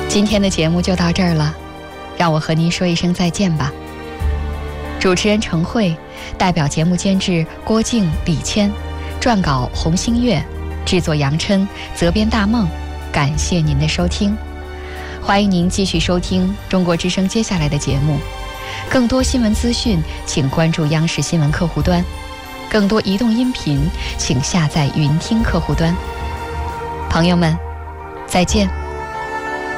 今天的节目就到这儿了，让我和您说一声再见吧。主持人程慧，代表节目监制郭静、李谦，撰稿洪星月，制作杨琛，责编大梦。感谢您的收听，欢迎您继续收听中国之声接下来的节目。更多新闻资讯，请关注央视新闻客户端；更多移动音频，请下载云听客户端。朋友们，再见。